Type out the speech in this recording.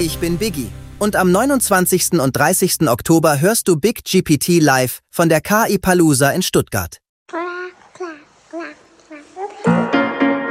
Ich bin Biggie und am 29. und 30. Oktober hörst du Big GPT live von der KI Palooza in Stuttgart.